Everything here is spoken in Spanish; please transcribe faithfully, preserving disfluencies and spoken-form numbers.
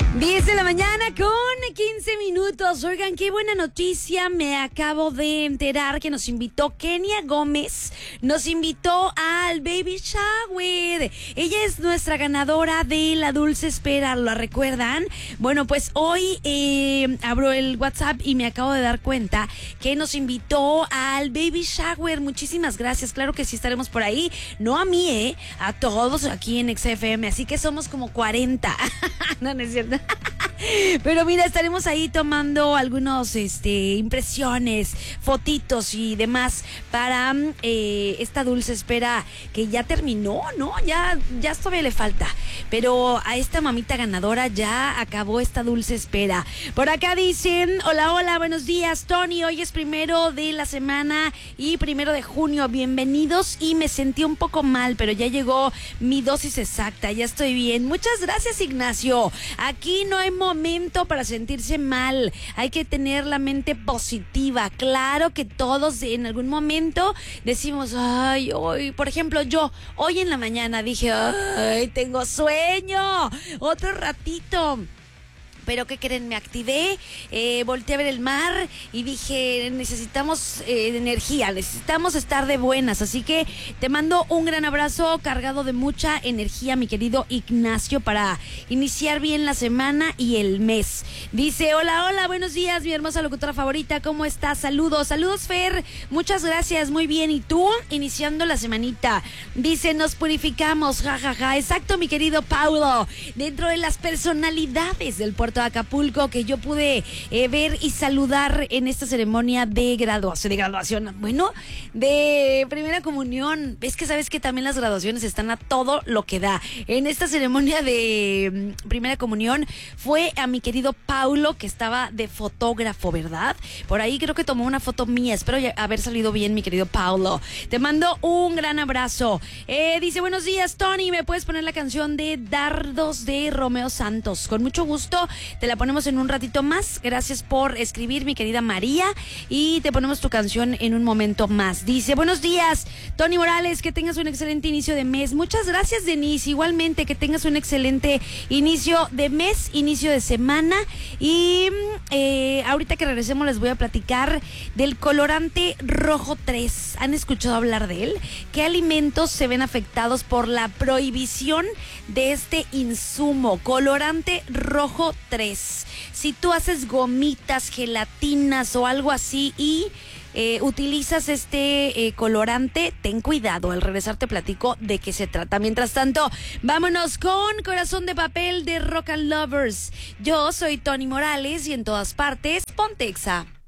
diez de la mañana con quince minutos. Oigan, qué buena noticia. Me acabo de enterar que nos invitó Kenia Gómez. Nos invitó al Baby Shower. Ella es nuestra ganadora de la Dulce Espera. ¿La recuerdan? Bueno, pues hoy eh, abro el WhatsApp y me acabo de dar cuenta que nos invitó al Baby Shower. Muchísimas gracias. Claro que sí estaremos por ahí. No a mí, ¿eh? A todos aquí en X F M. Así que somos como cuarenta. No, no es cierto. Pero mira, estaremos ahí tomando algunos este, impresiones, fotitos y demás para eh, esta Dulce Espera que ya terminó, ¿no? Ya, ya todavía le falta. Pero a esta mamita ganadora ya acabó esta Dulce Espera. Por acá dicen, hola, hola, buenos días, Tony. Hoy es primero de la semana y primero de junio. Bienvenidos, y me sentí un poco mal, pero ya llegó mi dosis exacta. Ya estoy bien. Muchas gracias, Ignacio. Aquí no hay momento para sentirse mal. Hay que tener la mente positiva. Claro que todos en algún momento decimos, ay, hoy, por ejemplo, yo hoy en la mañana dije, ay, tengo sueño, otro ratito. Pero ¿qué creen? Me activé, eh, volteé a ver el mar y dije, necesitamos eh, energía, necesitamos estar de buenas. Así que te mando un gran abrazo cargado de mucha energía, mi querido Ignacio, para iniciar bien la semana y el mes. Dice, hola, hola, buenos días, mi hermosa locutora favorita, ¿cómo estás? Saludos, saludos, Fer, muchas gracias, muy bien. ¿Y tú? Iniciando la semanita. Dice, nos purificamos, jajaja. Ja, ja. Exacto, mi querido Paulo. Dentro de las personalidades del puerto de Acapulco que yo pude eh, ver y saludar en esta ceremonia de graduación, de graduación, bueno, de primera comunión. Es que sabes que también las graduaciones están a todo lo que da. En esta ceremonia de um, primera comunión fue a mi querido Paulo, que estaba de fotógrafo, ¿verdad? Por ahí creo que tomó una foto mía. Espero ya haber salido bien, mi querido Paulo. Te mando un gran abrazo. Eh, dice, buenos días, Tony, ¿me puedes poner la canción de Dardos de Romeo Santos? Con mucho gusto. Te la ponemos en un ratito más. Gracias por escribir, mi querida María. Y te ponemos tu canción en un momento más. Dice, buenos días, Tony Morales, que tengas un excelente inicio de mes. Muchas gracias, Denise. Igualmente, que tengas un excelente inicio de mes, inicio de semana. Y eh, ahorita que regresemos les voy a platicar del colorante rojo tres. ¿Han escuchado hablar de él? ¿Qué alimentos se ven afectados por la prohibición de este insumo? Colorante rojo tres. Si tú haces gomitas, gelatinas o algo así y eh, utilizas este eh, colorante, ten cuidado. Al regresar te platico de qué se trata. Mientras tanto, vámonos con Corazón de Papel de Rock and Lovers. Yo soy Tony Morales y en todas partes, ponte Exa.